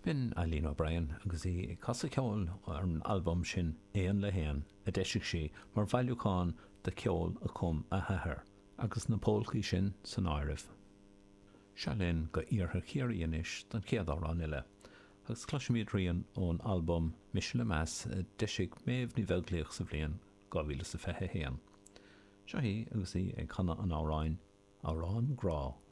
Bin Eileen O'Brien agus í casa ceol ar an album sin Éan le Héan a deisiigh sí mar bhailiúcháin de ceol a chum a thathar agus na pólcaí sin san áireamh. Se linn go iartha céiríon is don céadárán ile agus cloisiimiad rion ón album Mis le Meas a deisiigh méamh ní bheaglaíoch sa bhliain 2021. Se hí agus í ag chana an árán grá.